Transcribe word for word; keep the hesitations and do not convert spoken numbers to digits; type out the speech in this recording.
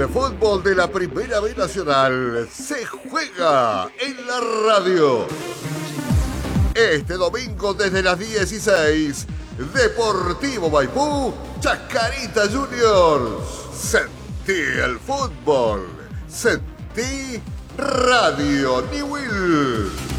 El fútbol de la Primera B Nacional se juega en la radio. Este domingo desde las dieciséis, Deportivo Maipú, Chacarita Juniors. Sentí el fútbol. Sentí Radio Newell.